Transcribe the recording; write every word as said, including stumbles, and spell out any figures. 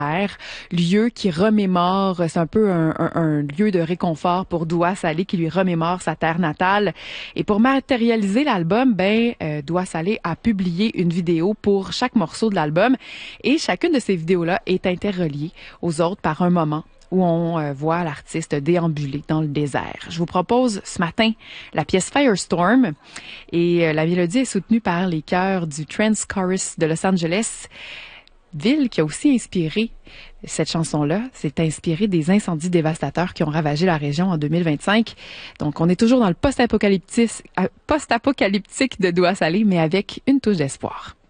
lieu qui remémore, c'est un peu un, un, un lieu de réconfort pour Doua Salé qui lui remémore sa terre natale. Et pour matérialiser l'album, ben euh, Doua Salé a publié une vidéo pour chaque morceau de l'album et chacune de ces vidéos-là est interreliée aux autres par un moment où on euh, voit l'artiste déambuler dans le désert. Je vous propose ce matin la pièce Firestorm et euh, la mélodie est soutenue par les chœurs du Trance Chorus de Los Angeles, ville qui a aussi inspiré cette chanson-là. C'est inspiré des incendies dévastateurs qui ont ravagé la région en deux mille vingt-cinq. Donc, on est toujours dans le post-apocalyptique, post-apocalyptique de Doua Salé, mais avec une touche d'espoir.